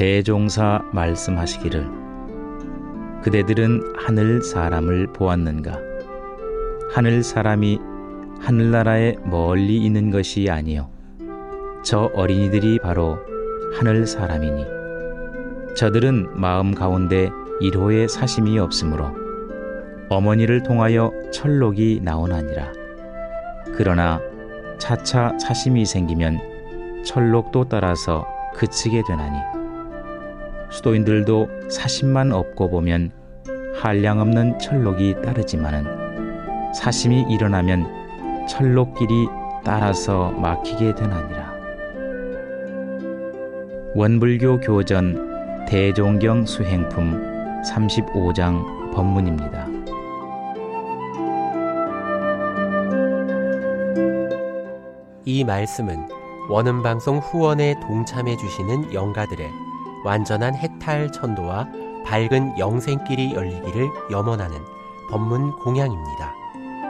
대종사 말씀하시기를 그대들은 하늘 사람을 보았는가? 하늘 사람이 하늘나라에 멀리 있는 것이 아니요 저 어린이들이 바로 하늘 사람이니 저들은 마음 가운데 1호의 사심이 없으므로 어머니를 통하여 철록이 나오나니라. 그러나 차차 사심이 생기면 철록도 따라서 그치게 되나니 수도인들도 사심만 없고 보면 한량없는 철록이 따르지만은 사심이 일어나면 철록길이 따라서 막히게 되나니라. 원불교 교전 대종경 수행품 35장 법문입니다. 이 말씀은 원음방송 후원에 동참해 주시는 영가들의 완전한 해탈 천도와 밝은 영생길이 열리기를 염원하는 법문 공양입니다.